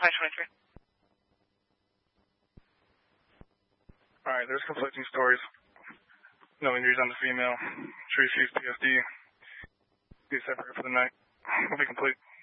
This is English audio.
523. Alright, there's conflicting stories. No injuries on the female. She received PSD. Be separated for the night. Will be complete.